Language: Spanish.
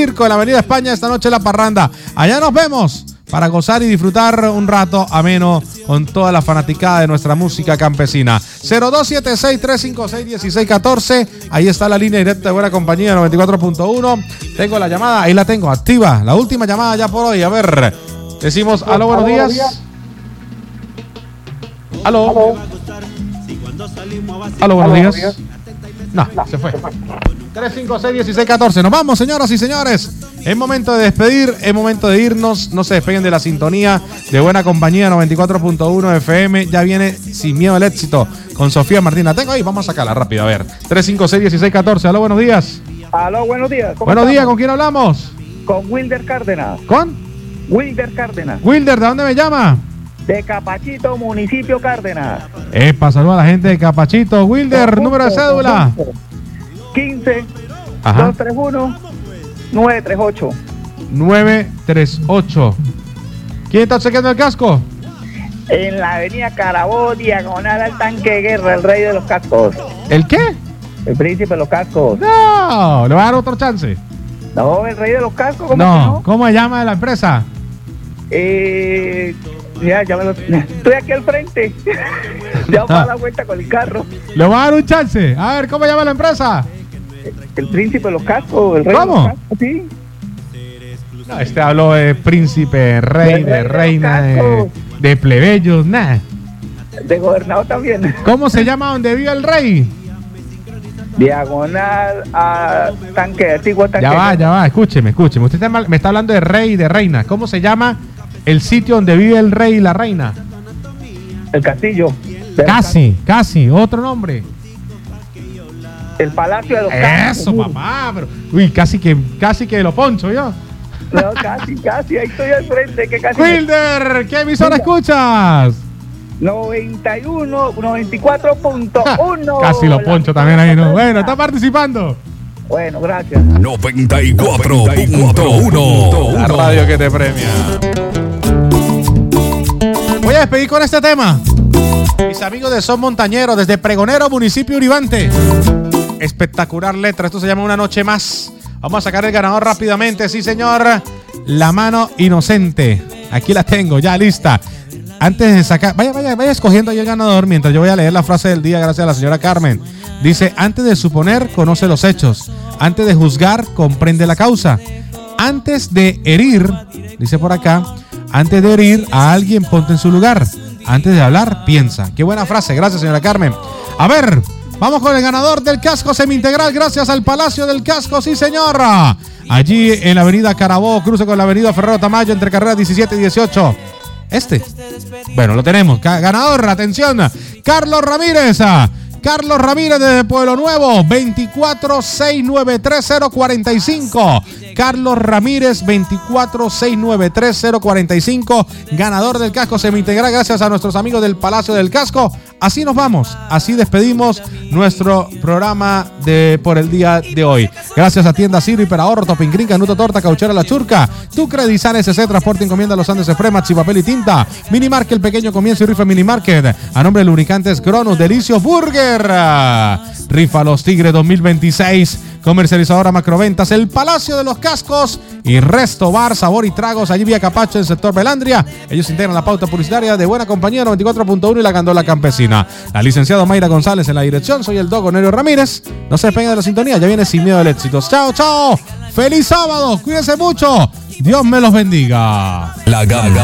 Circo en la Avenida España. Esta noche la parranda. Allá nos vemos para gozar y disfrutar un rato ameno con toda la fanaticada de nuestra música campesina. 0276-356-1614. Ahí está la línea directa de Buena Compañía 94.1. Tengo la llamada, ahí la tengo, activa. La última llamada ya por hoy. A ver, decimos, aló, buenos días. Aló. Aló, buenos días. No, se fue. 356-1614. Nos vamos, señoras y señores. Es momento de despedir, es momento de irnos. No se despeguen de la sintonía de Buena Compañía 94.1 FM. Ya viene Sin Miedo al Éxito con Sofía Martín. La tengo ahí, vamos a sacarla rápido. A ver, 356-1614. Aló, buenos días. Aló, buenos días. Buenos días, ¿con quién hablamos? Con Wilder Cárdenas. ¿Con? Wilder Cárdenas. Wilder, ¿de dónde me llama? De Capachito, municipio Cárdenas. Saluda a la gente de Capachito. Wilder, número de cédula. 15 Ajá. 231 938. 938. ¿Quién está chequeando el casco? En la avenida Carabobo, diagonal al tanque de guerra, el rey de los cascos. ¿El qué? El príncipe de los cascos. No, le voy a dar otro chance. No, el rey de los cascos, ¿cómo No, que no? ¿cómo se llama la empresa? Estoy aquí al frente. Ya va a la vuelta con el carro. Le voy a dar un chance. A ver, ¿cómo se llama la empresa? El príncipe de los cascos, el rey ¿Cómo? de los cascos, sí. No, habló de príncipe, rey, de reina, de plebeyos, nada. De gobernador también. ¿Cómo se llama donde vive el rey? Diagonal a antiguo tanque. Ya va, escúcheme. Usted me está hablando de rey y de reina. ¿Cómo se llama el sitio donde vive el rey y la reina? El castillo. Casi, otro nombre. El Palacio de los Cascos. Eso, papá, pero uy, casi que lo poncho yo. No, casi, ahí estoy al frente, que casi. Wilder, ¿qué emisora escuchas? 94.1. Casi lo poncho también ahí, ¿no? Bueno, está participando. Bueno, gracias. 94.1. La radio que te premia. Voy a despedir con este tema. Mis amigos de Son Montañeros, desde Pregonero, municipio Uribante. Espectacular letra, esto se llama Una Noche Más. Vamos a sacar el ganador rápidamente, sí señor. La Mano Inocente. Aquí la tengo, ya lista. Antes de sacar, vaya escogiendo ahí el ganador mientras yo voy a leer la frase del día gracias a la señora Carmen. Dice, antes de suponer, conoce los hechos. Antes de juzgar, comprende la causa. Antes de herir, dice por acá, antes de herir a alguien, ponte en su lugar. Antes de hablar, piensa. Qué buena frase, gracias señora Carmen. A ver, vamos con el ganador del casco semi-integral gracias al Palacio del Casco, sí señora. Allí en la avenida Carabobo, cruce con la avenida Ferrero Tamayo entre carreras 17 y 18. Bueno, lo tenemos. Ganador, atención. Carlos Ramírez desde Pueblo Nuevo, 24693045. Carlos Ramírez, 24693045. Ganador del casco semi-integral gracias a nuestros amigos del Palacio del Casco. Así nos vamos, así despedimos nuestro programa por el día de hoy. Gracias a Tienda Ciro, Hiperahorro, Topincrín, Canuto Torta, Cauchera La Churca, Tu Credizan SC, Transporte Encomienda Los Andes Express, Papel y Tinta, Minimarket, el pequeño comienzo y rifa Minimarket. A nombre de Lubricantes Cronos, Delicio Burger. Rifa Los Tigres 2026. Comercializadora Macroventas, el Palacio de los Cascos y Resto Bar, Sabor y Tragos, allí vía Capacho, en el sector Belandria. Ellos integran la pauta publicitaria de Buena Compañía 94.1 y la Gandola Campesina. La licenciada Mayra González en la dirección, soy el Dogo Nerio Ramírez. No se despeguen de la sintonía, ya viene Sin Miedo al Éxito. Chao, feliz sábado, cuídense mucho, Dios me los bendiga. La Gandola.